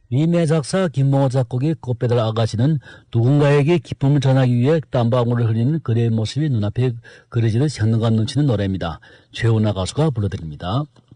리메 작사 김몽호 작곡의 꽃배달 아가씨는 누군가에게 기쁨을 전하기 위해 땀방울을 흘리는 그대의 모습이 눈앞에 그려지는 현능감 넘치는 노래입니다. 최은하 가수가 불러드립니다.